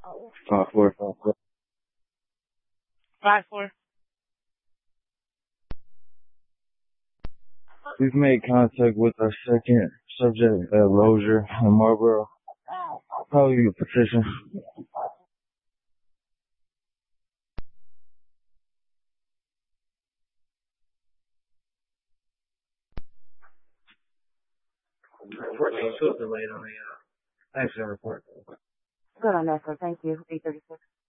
5-4. 5-4. We've made contact with our second subject at Rozier and Marlboro. Probably your position. Unfortunately, delayed on the accident report. Good on that, sir. Thank you. 836.